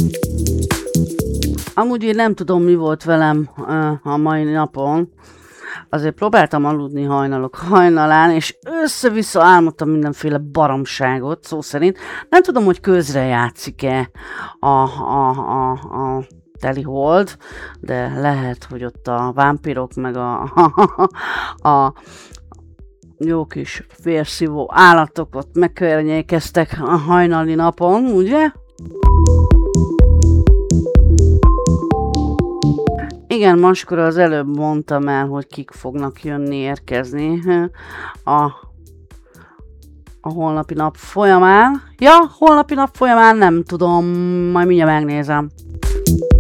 Amúgy én nem tudom, mi volt velem a mai napon. Azért próbáltam aludni hajnalok hajnalán, és össze-vissza álmodtam mindenféle baromságot, szó szerint. Nem tudom, hogy közrejátszik-e a teli hold, de lehet, hogy ott a vámpirok meg a jó kis vérszívó állatok ott megkörnyékeztek a hajnali napon, ugye? Igen, Maskora, az előbb mondtam el, hogy kik fognak jönni, érkezni a holnapi nap folyamán. Ja, holnapi nap folyamán nem tudom, majd mindjárt megnézem.